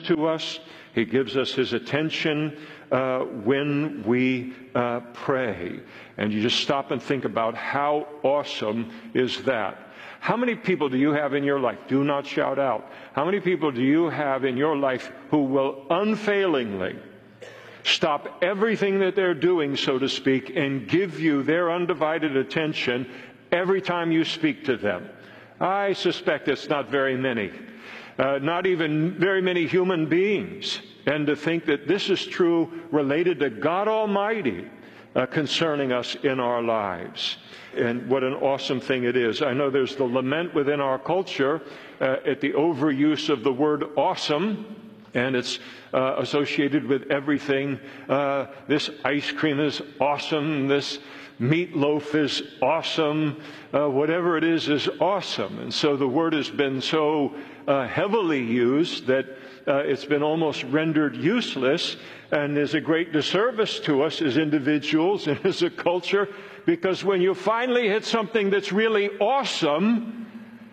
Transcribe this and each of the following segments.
to us. He gives us His attention when we pray. And you just stop and think about how awesome is that. How many people do you have in your life? Do not shout out. How many people do you have in your life who will unfailingly stop everything that they're doing, so to speak, and give you their undivided attention every time you speak to them? I suspect it's not very many. Not even very many human beings. And to think that this is true related to God Almighty concerning us in our lives. And what an awesome thing it is. I know there's the lament within our culture at the overuse of the word awesome. And it's associated with everything. This ice cream is awesome. This meatloaf is awesome. Whatever it is awesome. And so the word has been so heavily used that it's been almost rendered useless, and is a great disservice to us as individuals and as a culture, because when you finally hit something that's really awesome,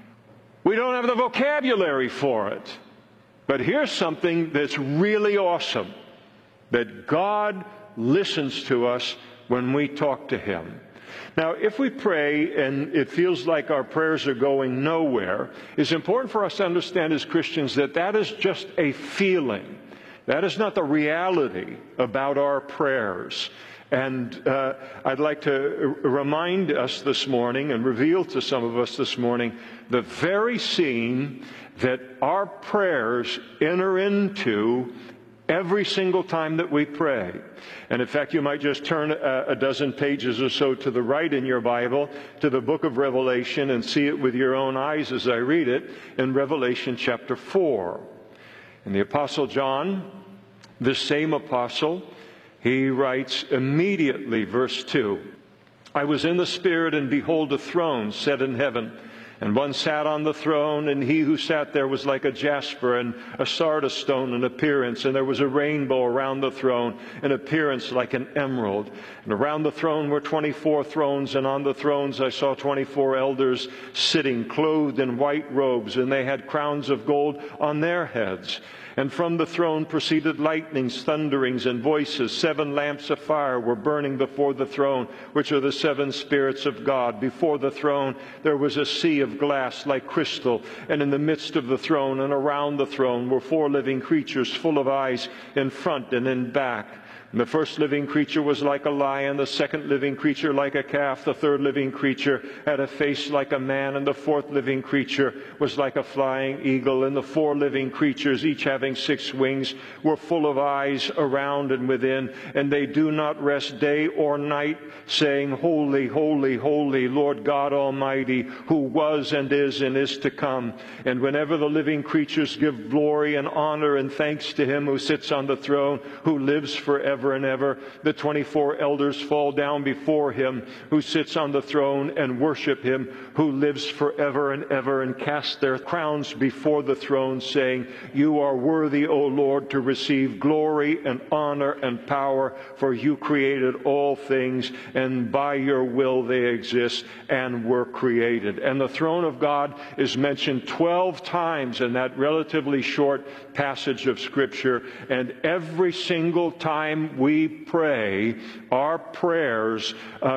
we don't have the vocabulary for it. But here's something that's really awesome, that God listens to us when we talk to Him. Now, if we pray and it feels like our prayers are going nowhere, it's important for us to understand as Christians that that is just a feeling. That is not the reality about our prayers. And I'd like to remind us this morning and reveal to some of us this morning the very scene that our prayers enter into every single time that we pray. And in fact, you might just turn a dozen pages or so to the right in your Bible to the book of Revelation and see it with your own eyes as I read it in Revelation chapter 4. And the Apostle John, this same apostle, he writes immediately, verse 2, I was in the Spirit, and behold, a throne set in heaven. And one sat on the throne, and he who sat there was like a jasper and a sardis stone in appearance. And there was a rainbow around the throne, in appearance like an emerald. And around the throne were 24 thrones, and on the thrones I saw 24 elders sitting, clothed in white robes, and they had crowns of gold on their heads. And from the throne proceeded lightnings, thunderings, and voices. 7 lamps of fire were burning before the throne, which are the 7 spirits of God. Before the throne there was a sea of glass like crystal, and in the midst of the throne and around the throne were 4 living creatures full of eyes in front and in back. And the first living creature was like a lion, the second living creature like a calf, the third living creature had a face like a man, and the fourth living creature was like a flying eagle. And the 4 living creatures, each having 6 wings, were full of eyes around and within, and they do not rest day or night, saying, Holy, holy, holy, Lord God Almighty, who was and is to come. And whenever the living creatures give glory and honor and thanks to Him who sits on the throne, who lives forever and ever, the 24 elders fall down before Him who sits on the throne and worship Him who lives forever and ever, and cast their crowns before the throne, saying, You are worthy, O Lord, to receive glory and honor and power, for You created all things, and by Your will they exist and were created. And the throne of God is mentioned 12 times in that relatively short passage of Scripture, and every single time we pray, our prayers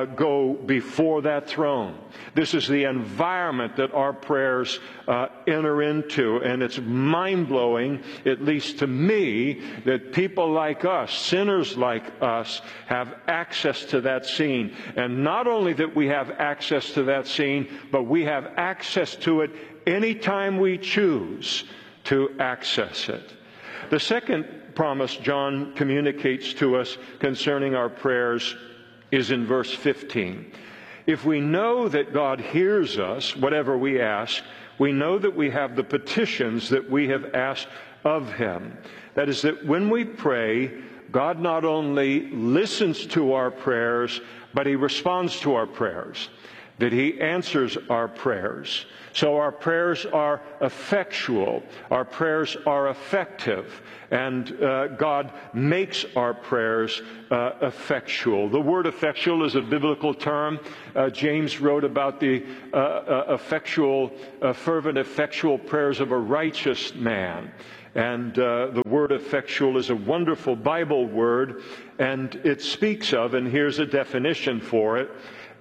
go before that throne. This is the environment that our prayers enter into, and it's mind-blowing, at least to me, that people like us, sinners like us, have access to that scene. And not only that we have access to that scene, but we have access to it anytime we choose to access it. The second promise John communicates to us concerning our prayers is in verse 15. If we know that God hears us, whatever we ask, we know that we have the petitions that we have asked of Him. That is, that when we pray, God not only listens to our prayers, but He responds to our prayers, that He answers our prayers. So our prayers are effectual, our prayers are effective, and God makes our prayers effectual. The word effectual is a biblical term. James wrote about the fervent, effectual prayers of a righteous man. And the word effectual is a wonderful Bible word, and it speaks of, and here's a definition for it,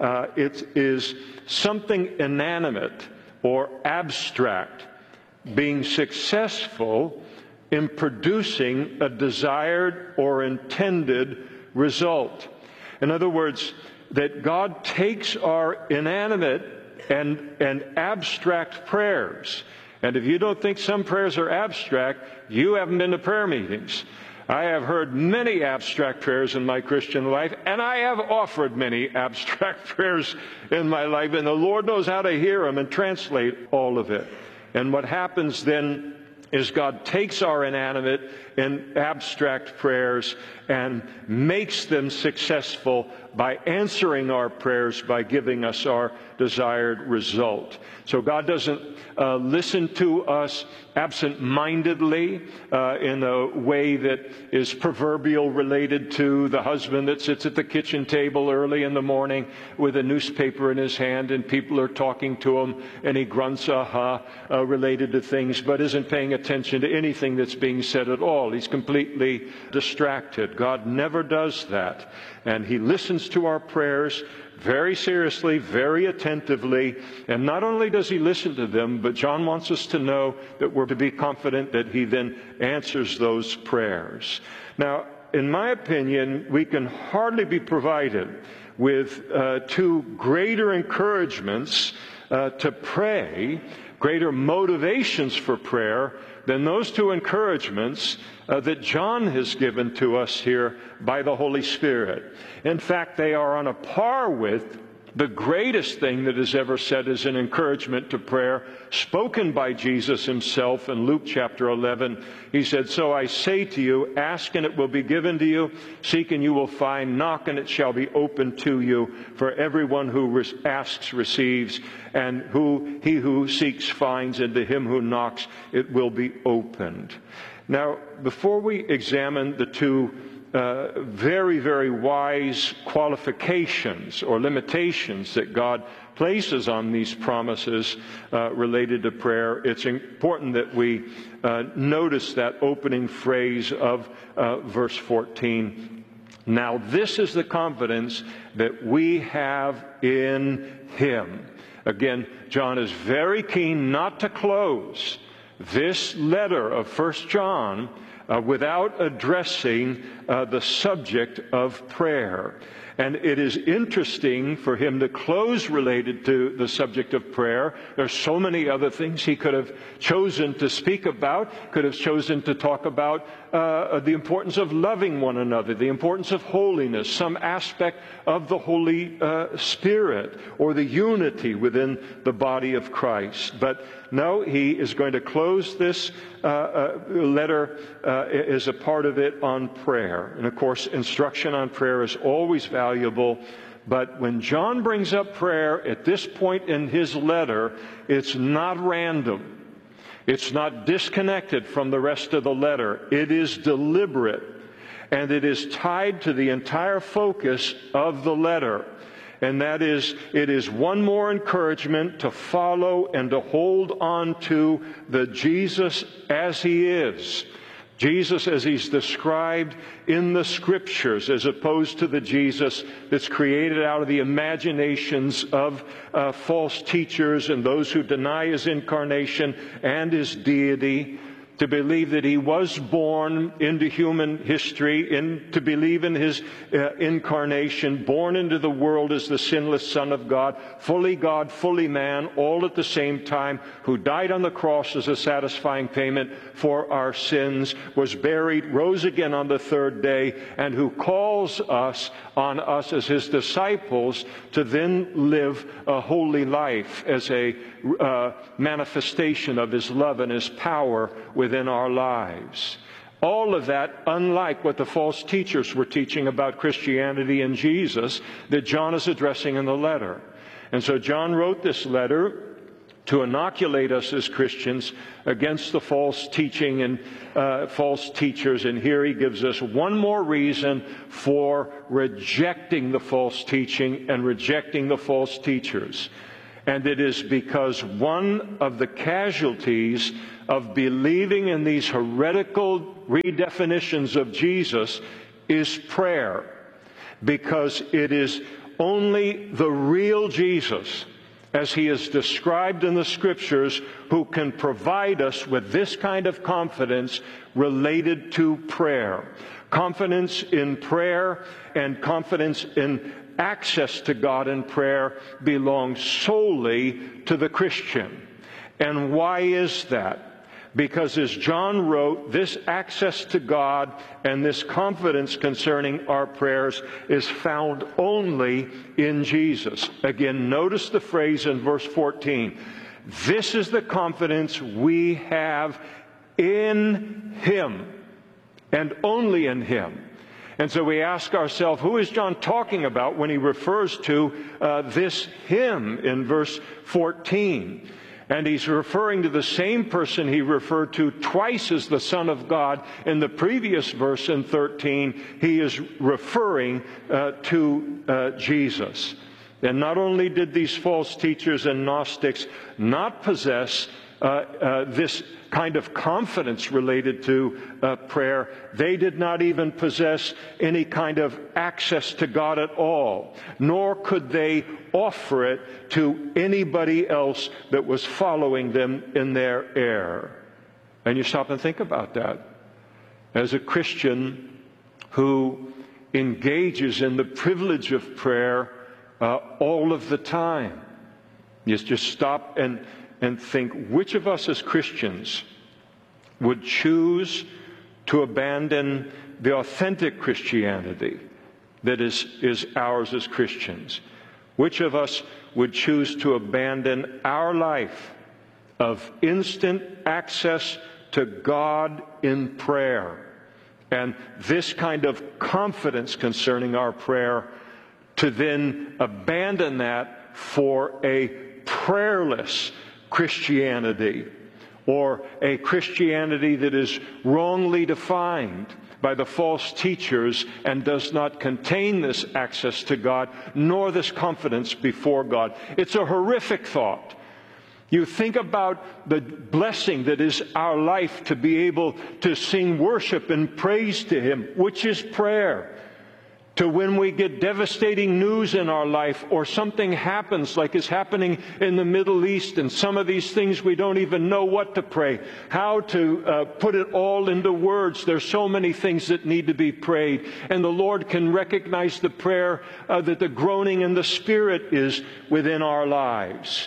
it is something inanimate or abstract being successful in producing a desired or intended result. In other words, that God takes our inanimate and abstract prayers. And if you don't think some prayers are abstract, you haven't been to prayer meetings. I have heard many abstract prayers in my Christian life, and I have offered many abstract prayers in my life, and the Lord knows how to hear them and translate all of it. And what happens then is God takes our inanimate and abstract prayers and makes them successful by answering our prayers, by giving us our desired result. So God doesn't listen to us absent-mindedly in a way that is proverbial, related to the husband that sits at the kitchen table early in the morning with a newspaper in his hand and people are talking to him and he grunts related to things but isn't paying attention to anything that's being said at all. He's completely distracted. God never does that. And He listens to our prayers very seriously, very attentively. And not only does He listen to them, but John wants us to know that we're to be confident that He then answers those prayers. Now, in my opinion, we can hardly be provided with two greater encouragements to pray, greater motivations for prayer, than those two encouragements that John has given to us here by the Holy Spirit. In fact, they are on a par with the greatest thing that is ever said as an encouragement to prayer, spoken by Jesus Himself in Luke chapter 11. He said, "So I say to you, ask and it will be given to you, seek and you will find, knock and it shall be opened to you. For everyone who asks receives, and he who seeks finds, and to him who knocks it will be opened." Now, before we examine the two very, very wise qualifications or limitations that God places on these promises related to prayer, it's important that we notice that opening phrase of verse 14. Now, this is the confidence that we have in Him. Again, John is very keen not to close this letter of 1 John without addressing the subject of prayer. And it is interesting for him to close related to the subject of prayer. There are so many other things he could have chosen to speak about, could have chosen to talk about the importance of loving one another, the importance of holiness, some aspect of the Holy Spirit, or the unity within the body of Christ. But no, he is going to close this letter as a part of it on prayer. And of course, instruction on prayer is always valuable. But when John brings up prayer at this point in his letter, it's not random. It's not disconnected from the rest of the letter. It is deliberate. And it is tied to the entire focus of the letter. And that is, it is one more encouragement to follow and to hold on to the Jesus as He is. Jesus as He's described in the Scriptures, as opposed to the Jesus that's created out of the imaginations of false teachers and those who deny His incarnation and His deity. To believe that He was born into human history, to believe in His incarnation, born into the world as the sinless Son of God, fully man, all at the same time, who died on the cross as a satisfying payment for our sins, was buried, rose again on the third day, and who calls on us as His disciples to then live a holy life as a manifestation of His love and His power within our lives. All of that, unlike what the false teachers were teaching about Christianity and Jesus, that John is addressing in the letter. And so John wrote this letter to inoculate us as Christians against the false teaching and false teachers. And here he gives us one more reason for rejecting the false teaching and rejecting the false teachers. And it is because one of the casualties of believing in these heretical redefinitions of Jesus is prayer. Because it is only the real Jesus, as he is described in the Scriptures, who can provide us with this kind of confidence related to prayer. Confidence in prayer and confidence in access to God in prayer belongs solely to the Christian. And why is that? Because as John wrote, this access to God and this confidence concerning our prayers is found only in Jesus. Again, notice the phrase in verse 14. This is the confidence we have in Him, and only in Him. And so we ask ourselves, who is John talking about when he refers to this him in verse 14? And he's referring to the same person he referred to twice as the Son of God in the previous verse in 13. He is referring to Jesus. And not only did these false teachers and Gnostics not possess this kind of confidence related to prayer, they did not even possess any kind of access to God at all, nor could they offer it to anybody else that was following them in their error. And you stop and think about that. As a Christian who engages in the privilege of prayer all of the time, you just stop and think, which of us as Christians would choose to abandon the authentic Christianity that is ours as Christians? Which of us would choose to abandon our life of instant access to God in prayer and this kind of confidence concerning our prayer, to then abandon that for a prayerless Christianity, or a Christianity that is wrongly defined by the false teachers and does not contain this access to God, nor this confidence before God? It's a horrific thought. You think about the blessing that is our life to be able to sing worship and praise to Him, which is prayer. To when we get devastating news in our life, or something happens like is happening in the Middle East, and some of these things we don't even know what to pray, how to put it all into words. There's so many things that need to be prayed, and the Lord can recognize the prayer that the groaning in the Spirit is within our lives.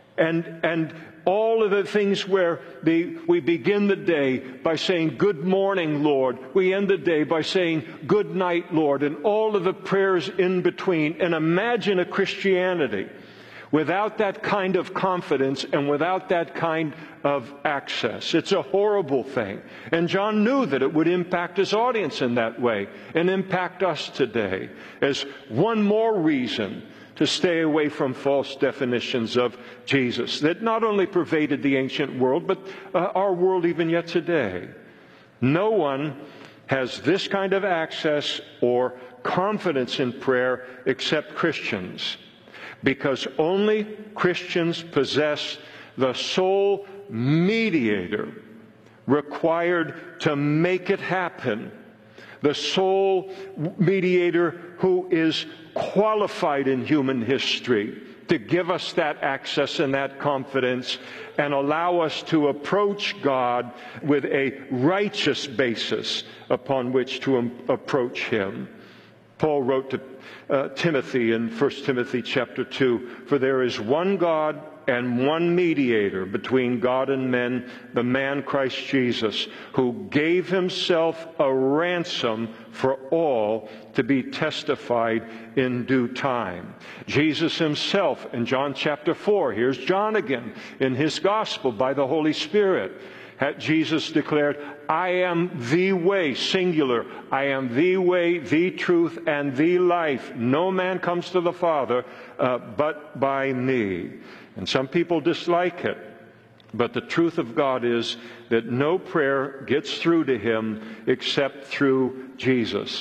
And all of the things where we begin the day by saying, "Good morning, Lord." We end the day by saying, "Good night, Lord," and all of the prayers in between. And imagine a Christianity without that kind of confidence and without that kind of access. It's a horrible thing. And John knew that it would impact his audience in that way and impact us today as one more reason to stay away from false definitions of Jesus that not only pervaded the ancient world, but our world even yet today. No one has this kind of access or confidence in prayer except Christians, because only Christians possess the sole mediator required to make it happen. The sole mediator who is qualified in human history to give us that access and that confidence and allow us to approach God with a righteous basis upon which to approach Him. Paul wrote to Timothy in 1 Timothy chapter 2, "For there is one God and one mediator between God and men, the man Christ Jesus, who gave Himself a ransom for all, to be testified in due time." Jesus Himself in John chapter 4, here's John again in his gospel by the Holy Spirit. Jesus declared, "I am the way," singular, "I am the way, the truth, and the life. No man comes to the Father but by me." And some people dislike it. But the truth of God is that no prayer gets through to Him except through Jesus.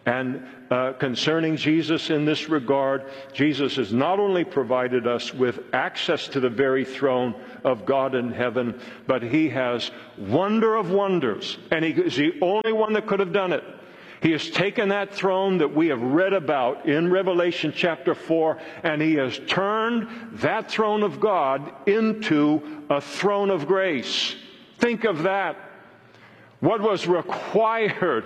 And concerning Jesus in this regard, Jesus has not only provided us with access to the very throne of God in heaven, but he has wonder of wonders, and he is the only one that could have done it. He has taken that throne that we have read about in Revelation chapter 4, and he has turned that throne of God into a throne of grace. Think of that. What was required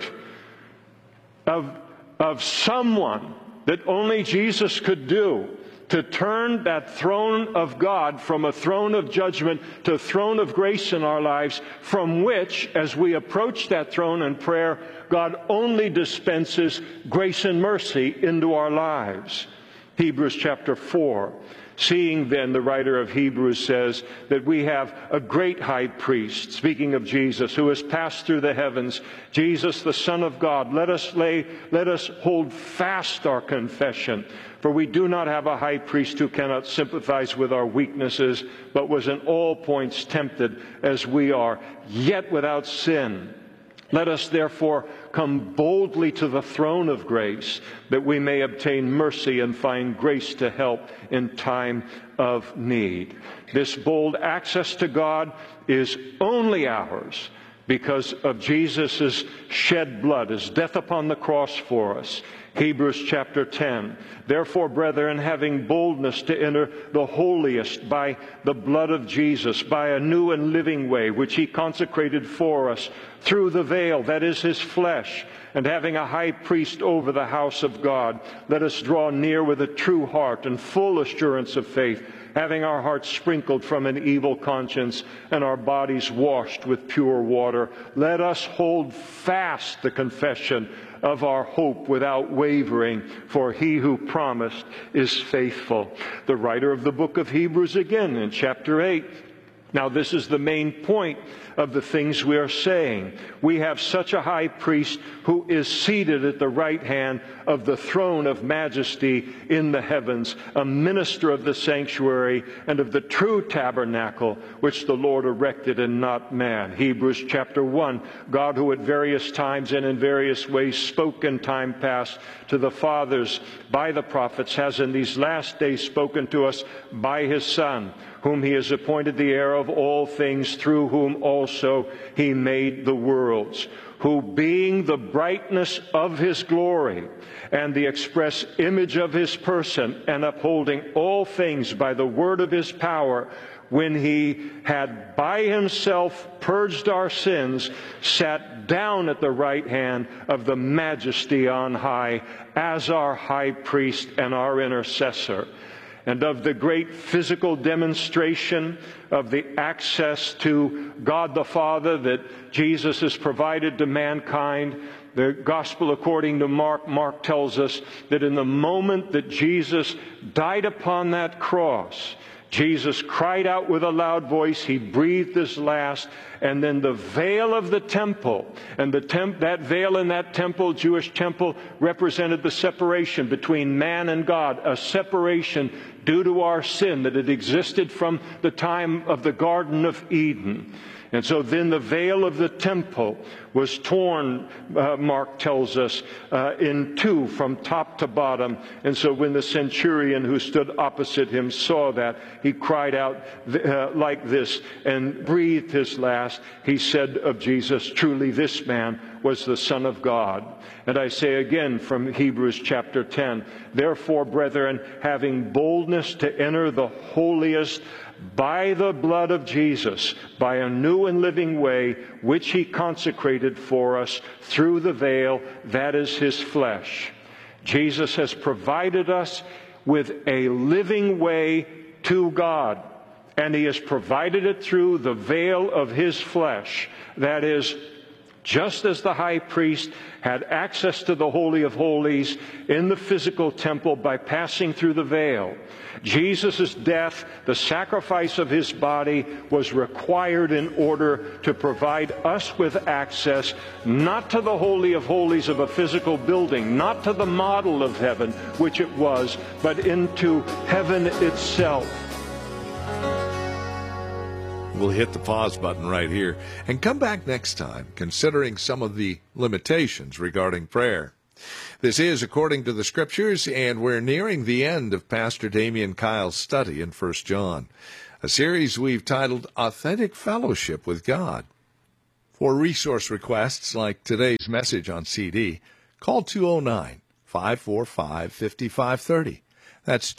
of someone that only Jesus could do to turn that throne of God from a throne of judgment to a throne of grace in our lives, from which, as we approach that throne in prayer, God only dispenses grace and mercy into our lives. Hebrews chapter 4. Seeing then, the writer of Hebrews says that we have a great high priest, speaking of Jesus, who has passed through the heavens, Jesus, the Son of God. Let us hold fast our confession. For we do not have a high priest who cannot sympathize with our weaknesses, but was in all points tempted as we are, yet without sin. Let us therefore come boldly to the throne of grace, that we may obtain mercy and find grace to help in time of need. This bold access to God is only ours because of Jesus' shed blood, his death upon the cross for us. Hebrews chapter 10. Therefore, brethren, having boldness to enter the holiest by the blood of Jesus, by a new and living way, which he consecrated for us through the veil, that is his flesh, and having a high priest over the house of God, let us draw near with a true heart and full assurance of faith, having our hearts sprinkled from an evil conscience and our bodies washed with pure water. Let us hold fast the confession of our hope without wavering, for he who promised is faithful. The writer of the book of Hebrews again in chapter 8. Now this is the main point of the things we are saying. We have such a high priest who is seated at the right hand of the throne of majesty in the heavens, a minister of the sanctuary and of the true tabernacle which the Lord erected and not man. Hebrews chapter 1, God who at various times and in various ways spoke in time past to the fathers by the prophets, has in these last days spoken to us by his Son, whom he has appointed the heir of all things, through whom also he made the worlds, who being the brightness of his glory and the express image of his person, and upholding all things by the word of his power, when he had by himself purged our sins, sat down at the right hand of the majesty on high, as our high priest and our intercessor. And of the great physical demonstration of the access to God the Father that Jesus has provided to mankind, the Gospel according to Mark tells us that in the moment that Jesus died upon that cross, Jesus cried out with a loud voice. He breathed his last, and then the veil of the temple, and that veil in that temple, Jewish temple, represented the separation between man and God, a separation due to our sin that had existed from the time of the Garden of Eden. And so then the veil of the temple was torn, Mark tells us, in two from top to bottom. And so when the centurion who stood opposite him saw that, he cried out like this and breathed his last. He said of Jesus, truly this man was the Son of God. And I say again from Hebrews chapter 10, therefore, brethren, having boldness to enter the holiest by the blood of Jesus, by a new and living way, which he consecrated for us through the veil, that is his flesh. Jesus has provided us with a living way to God, and he has provided it through the veil of his flesh. That is, just as the high priest had access to the Holy of Holies in the physical temple by passing through the veil, Jesus' death, the sacrifice of his body, was required in order to provide us with access, not to the Holy of Holies of a physical building, not to the model of heaven, which it was, but into heaven itself. We'll hit the pause button right here and come back next time, considering some of the limitations regarding prayer. This is According to the Scriptures, and we're nearing the end of Pastor Damian Kyle's study in 1 John, a series we've titled Authentic Fellowship with God. For resource requests like today's message on CD, call 209-545-5530. That's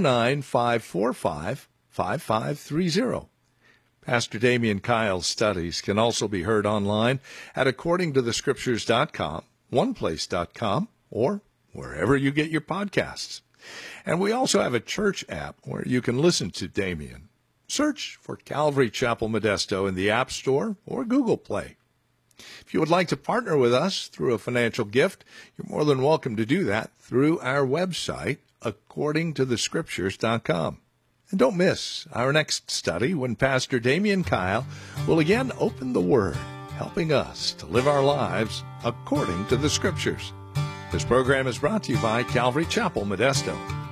209-545-5530. Pastor Damian Kyle's studies can also be heard online at accordingtothescriptures.com, oneplace.com, or wherever you get your podcasts. And we also have a church app where you can listen to Damian. Search for Calvary Chapel Modesto in the App Store or Google Play. If you would like to partner with us through a financial gift, you're more than welcome to do that through our website, accordingtothescriptures.com. And don't miss our next study when Pastor Damian Kyle will again open the Word, helping us to live our lives according to the Scriptures. This program is brought to you by Calvary Chapel Modesto.